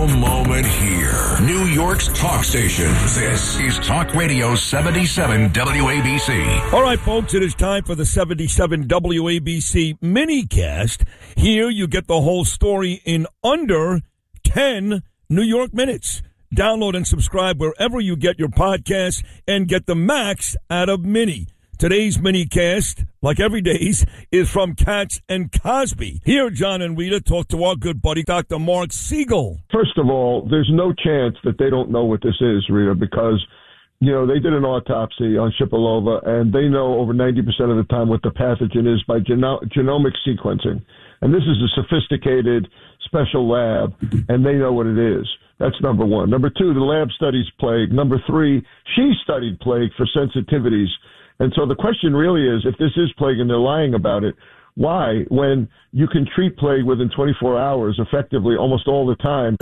wow moment here. New York's talk station. This is Talk Radio 77 WABC. All right, folks, it is time for the 77 WABC minicast. Here you get the whole story in under 10 New York minutes. Download and subscribe wherever you get your podcasts and get the max out of Mini. Today's minicast, like every day's, is from Katz and Cosby. Here, John and Rita talk to our good buddy, Dr. Mark Siegel. First of all, there's no chance that they don't know what this is, Rita, because, they did an autopsy on Shipilova, and they know over 90% of the time what the pathogen is by genomic sequencing. And this is a sophisticated special lab, and they know what it is. That's number one. Number two, the lab studies plague. Number three, she studied plague for sensitivities. And so the question really is, if this is plague and they're lying about it, why, when you can treat plague within 24 hours effectively almost all the time?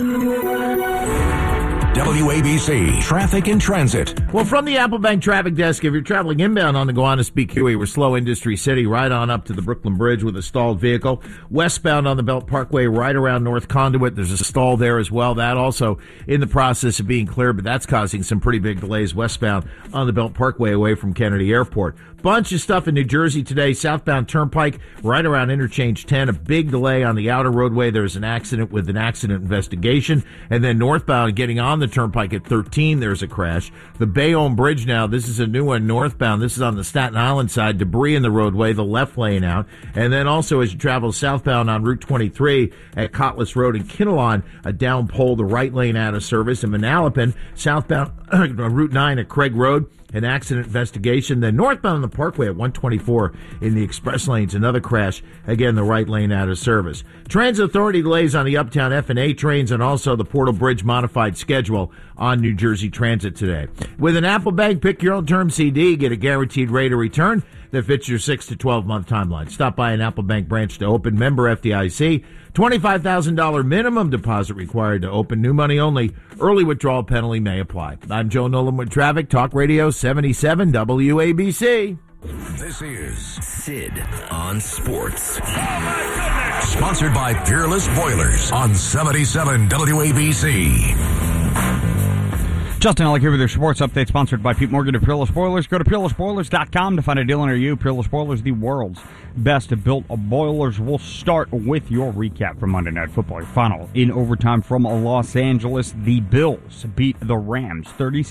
WABC Traffic and Transit. Well, from the Apple Bank traffic desk, if you're traveling inbound on the Gowanus Speedway, we're slow Industry City, right on up to the Brooklyn Bridge with a stalled vehicle. Westbound on the Belt Parkway, right around North Conduit, there's a stall there as well. That also in the process of being cleared, but that's causing some pretty big delays westbound on the Belt Parkway away from Kennedy Airport. Bunch of stuff in New Jersey today. Southbound Turnpike, right around Interchange 10. A big delay on the outer roadway. There's an accident with an accident investigation. And then northbound, getting on the Turnpike at 13, there's a crash. The Bayonne Bridge now, this is a new one northbound. This is on the Staten Island side. Debris in the roadway, the left lane out. And then also as you travel southbound on Route 23 at Cottless Road in Kinnelon, a down pole, the right lane out of service. In Manalapan, southbound Route 9 at Craig Road, an accident investigation. Then northbound on the Parkway at 124 in the express lanes, another crash. Again, the right lane out of service. Transit Authority delays on the Uptown F&A trains and also the Portal Bridge modified schedule on New Jersey Transit today. With an Apple Bank Pick Your Own Term CD, get a guaranteed rate of return that fits your 6 to 12 month timeline. Stop by an Apple Bank branch to open. Member FDIC. $25,000 minimum deposit required to open. New money only. Early withdrawal penalty may apply. I'm Joe Nolan with Traffic. Talk Radio 77 WABC. This is Sid on Sports. Oh, my goodness! Sponsored by Peerless Boilers on 77 WABC. Justin Ellick here with your sports update, sponsored by Pete Morgan of Peerless Boilers. Go to peerlessboilers.com to find a deal near you. Peerless Boilers, the world's best built boilers. We'll start with your recap from Monday Night Football. Your final in overtime from Los Angeles. The Bills beat the Rams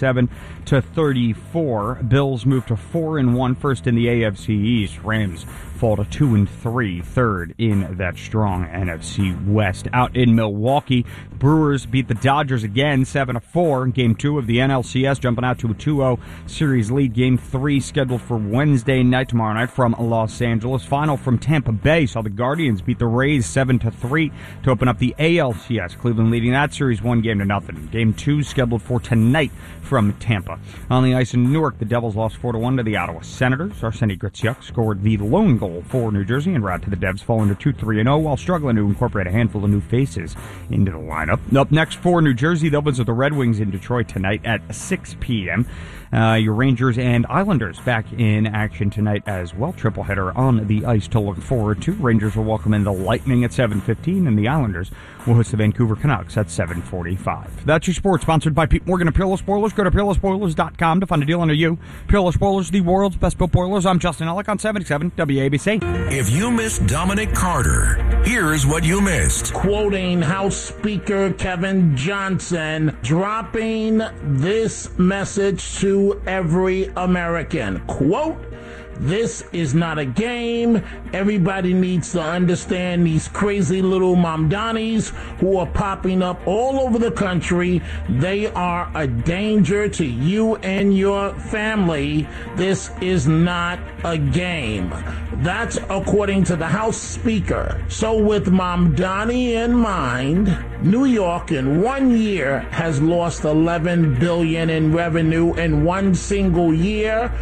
37-34. Bills move to 4-1, first in the AFC East. Rams fall to 2-3, third in that strong NFC West. Out in Milwaukee, Brewers beat the Dodgers again, 7-4. Game 2 of the NLCS, jumping out to a 2-0 series lead. Game 3 scheduled for Wednesday night, tomorrow night, from Los Angeles. Final from Tampa Bay saw the Guardians beat the Rays 7-3 to open up the ALCS. Cleveland leading that series 1-0. Game 2 scheduled for tonight from Tampa. On the ice in Newark, the Devils lost 4-1 to the Ottawa Senators. Arseny Griciuk scored the lone goal for New Jersey and route to the Devs, falling to 2-3-0 while struggling to incorporate a handful of new faces into the lineup. Up next for New Jersey, they'll visit the Red Wings in Detroit tonight at 6 p.m. Your Rangers and Islanders back in action tonight as well. Triple header on the ice to look forward to. Rangers will welcome in the Lightning at 7:15, and the Islanders will host the Vancouver Canucks at 7:45. That's your sports, sponsored by Pete Morgan of Peerless Boilers. Go to peerlessboilers.com to find a deal under you. Peerless Boilers, the world's best built boilers. I'm Justin Ellick on 77 WABC. If you missed Dominic Carter, here's what you missed. Quoting House Speaker Kevin Johnson, dropping this message to every American. Quote, "This is not a game. Everybody needs to understand these crazy little Mamdanis who are popping up all over the country. They are a danger to you and your family. This is not a game." That's according to the House Speaker. So with Mamdani in mind, New York in 1 year has lost $11 billion in revenue in one single year.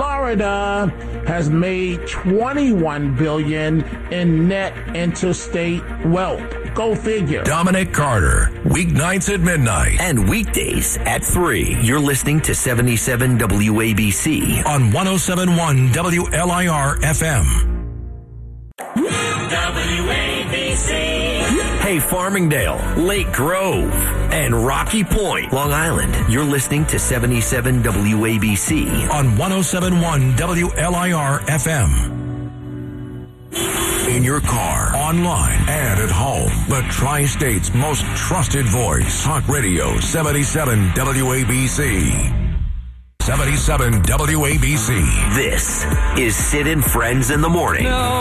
Florida has made $21 billion in net interstate wealth. Go figure. Dominic Carter, weeknights at midnight. And weekdays at 3. You're listening to 77 WABC. On 107.1 WLIR FM. WABC. Hey, Farmingdale, Lake Grove, and Rocky Point, Long Island. You're listening to 77 WABC on 107.1 WLIR FM. In your car, online, and at home. The Tri-State's most trusted voice. Talk Radio 77 WABC. 77 WABC. This is Sid and Friends in the Morning.